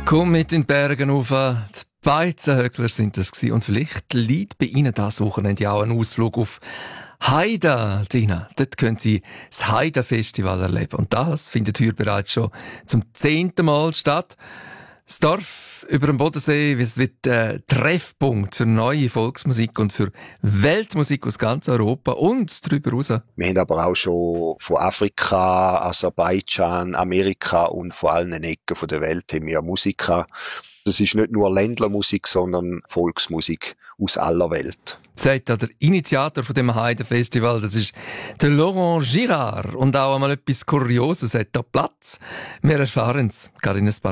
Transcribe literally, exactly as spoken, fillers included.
Komm mit in die Bergen rauf. Die Beizenhöckler sind das gewesen. Und vielleicht liegt bei Ihnen das Wochenende auch ein Ausflug auf Haida, Dina. Dort können Sie das Haida-Festival erleben. Und das findet hier bereits schon zum zehnten Mal statt. Das Dorf über dem Bodensee es wird äh, Treffpunkt für neue Volksmusik und für Weltmusik aus ganz Europa und darüber raus. Wir haben aber auch schon von Afrika, Aserbaidschan, Amerika und von allen Ecken der Welt haben wir Musiker. Das ist nicht nur Ländlermusik, sondern Volksmusik aus aller Welt. Sagt der Initiator von dem Haida-Festival, das ist der Laurent Girard. Und auch einmal etwas Kurioses hat da Platz. Wir erfahren es gerade in ein paar